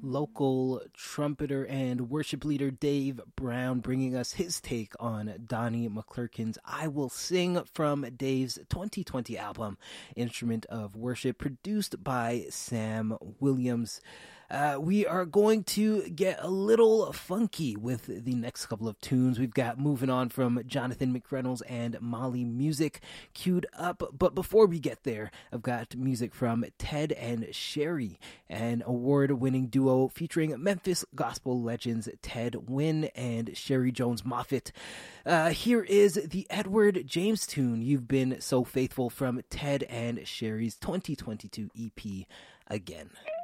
local trumpeter and worship leader Dave Brown bringing us his take on Donnie McClurkin's I Will Sing from Dave's 2020 album, Instrument of Worship, produced by Sam Williams. We are going to get a little funky with the next couple of tunes. We've got Moving On from Jonathan McReynolds and Molly Music queued up. But before we get there, I've got music from Ted and Sherry, an award-winning duo featuring Memphis gospel legends Ted Wynn and Sherry Jones Moffett. Here is the Edward James tune, You've Been So Faithful, from Ted and Sherry's 2022 EP, Again.